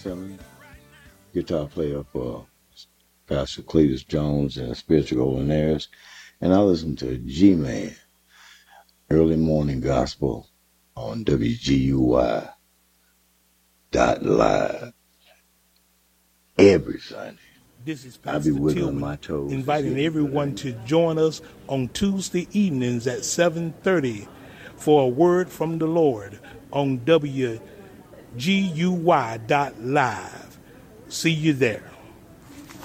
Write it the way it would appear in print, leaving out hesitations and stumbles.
Simmons, guitar player for Pastor Cletus Jones and Spiritual Golden and I listen to G-Man, Early Morning Gospel on WGUY.live every Sunday. This is I'll be Pastor wiggling Tillman my toes. inviting everyone to join us on Tuesday evenings at 7:30 for a word from the Lord on WGUY.live. See you there.